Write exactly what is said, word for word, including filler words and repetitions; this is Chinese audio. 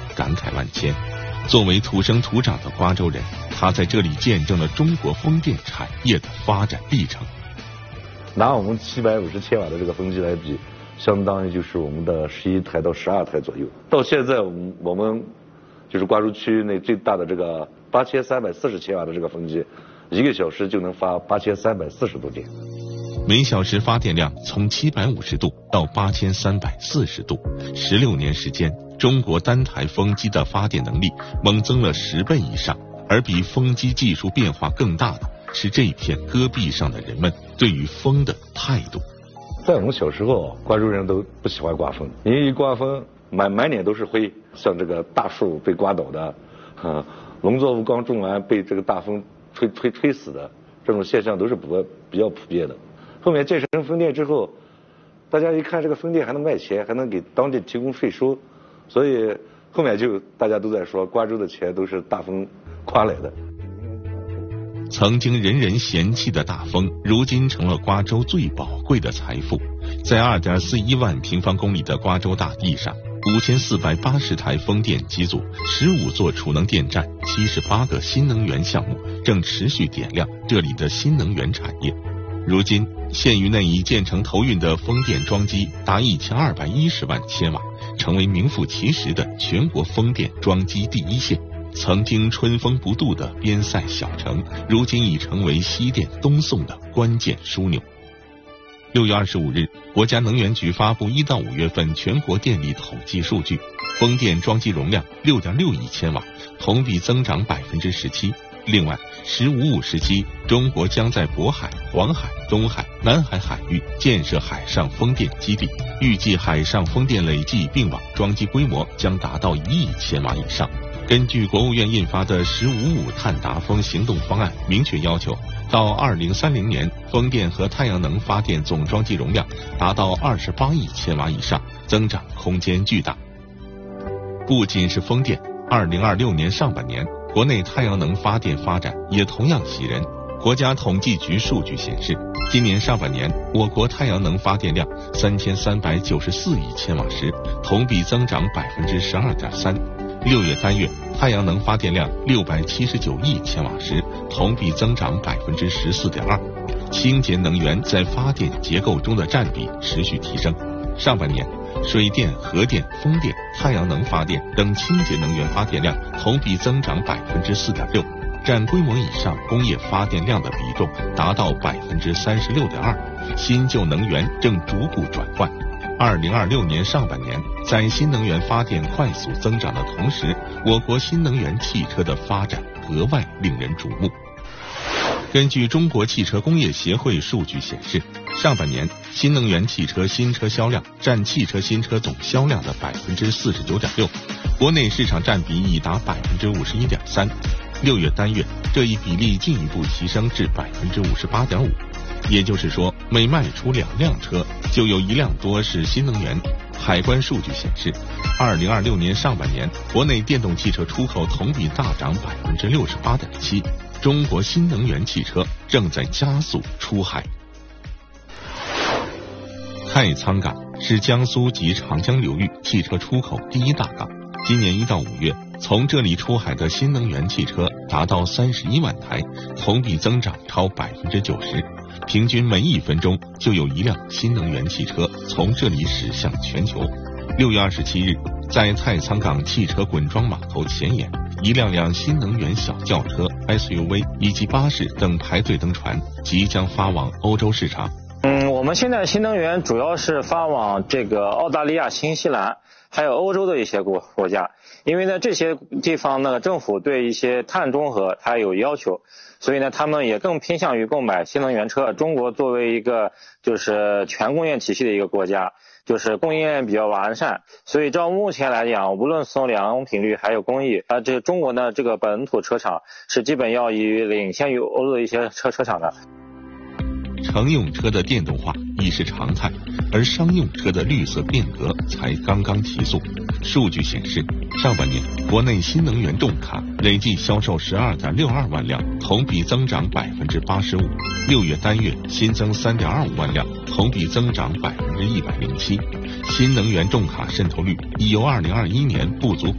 感慨万千。作为土生土长的瓜州人，他在这里见证了中国风电产业的发展历程。 拿我们七百五十千瓦的这个风机来比，相当于就是我们的十一台到十二台左右。到现在我们我们就是瓜州区内最大的这个八千三百四十千瓦的这个风机，一个小时就能发八千三百四十度电。 每小时发电量从七百五十度到八千三百四十度，十六年时间，中国单台风机的发电能力猛增了十倍以上。而比风机技术变化更大的是这片戈壁上的人们对于风的态度。 在我们小时候，瓜州人都不喜欢刮风，因为一刮风满满脸都是灰，像这个大树被刮倒的，啊，农作物刚种完被这个大风吹吹吹死的，这种现象都是比较比较普遍的。后面建成风电之后，大家一看这个风电还能卖钱，还能给当地提供税收，所以后面就大家都在说瓜州的钱都是大风刮来的。 曾经人人嫌弃的大风，如今成了瓜州最宝贵的财富。在 二点四一万平方公里的瓜州大地上，五千四百八十台风电机组，十五座储能电站，七十八个新能源项目正持续点亮这里的新能源产业。如今县域内已建成投运的风电装机达一千二百一十万千瓦，成为名副其实的全国风电装机第一县。曾经春风不度的边塞小城，如今已成为西电东送的关键枢纽。六月二十五日，国家能源局发布一到五月份全国电力统计数据，风电装机容量 六点六亿千瓦，同比增长 百分之十七。另外，十五五时期，中国将在渤海、黄海、东海、南海海域建设海上风电基地，预计海上风电累计并网装机规模将达到一亿千瓦以上。根据国务院印发的“十五五”碳达峰行动方案，明确要求，到二零三零年，风电和太阳能发电总装机容量达到二十八亿千瓦以上，增长空间巨大。不仅是风电，二零二六年上半年，国内太阳能发电发展也同样喜人。国家统计局数据显示，今年上半年，我国太阳能发电量三千三百九十四亿千瓦时，同比增长 百分之十二点三。六月单月，太阳能发电量六百七十九亿千瓦时，同比增长 百分之十四点二。清洁能源在发电结构中的占比持续提升。上半年，水电、核电、风电、太阳能发电等清洁能源发电量同比增长 百分之四点六，占规模以上工业发电量的比重达到 百分之三十六点二。新旧能源正逐步转换。二零二六年上半年，在新能源发电快速增长的同时，我国新能源汽车的发展格外令人瞩目。根据中国汽车工业协会数据显示，上半年新能源汽车新车销量占汽车新车总销量的 百分之四十九点六， 国内市场占比已达 百分之五十一点三。 六月单月，这一比例进一步提升至 百分之五十八点五。也就是说，每卖出两辆车，就有一辆多是新能源。海关数据显示，二零二六年上半年，国内电动汽车出口同比大涨 百分之六十八点七， 中国新能源汽车正在加速出海。太仓港是江苏及长江流域汽车出口第一大港，今年一到五月，从这里出海的新能源汽车达到三十一万台，同比增长超 百分之九十。平均每一分钟就有一辆新能源汽车从这里驶向全球。六月二十七日，在太仓港汽车滚装码头前沿，一辆辆新能源小轿车、S U V 以及巴士等排队登船，即将发往欧洲市场。 嗯，我们现在新能源主要是发往这个澳大利亚、新西兰，还有欧洲的一些国国家。因为呢，这些地方呢，政府对一些碳中和它有要求，所以呢，他们也更偏向于购买新能源车。中国作为一个就是全供应链体系的一个国家，就是供应链比较完善，所以照目前来讲，无论从良品率还有工艺，啊，这中国呢这个本土车厂是基本要以领先于欧洲的一些车车厂的。 乘用车的电动化已是常态，而商用车的绿色变革才刚刚提速。数据显示，上半年国内新能源重卡累计销售 十二点六二万辆，同比增长 百分之八十五。六月单月新增 三点二五万辆，同比增长 百分之一百零七。新能源重卡渗透率已由二零二一年不足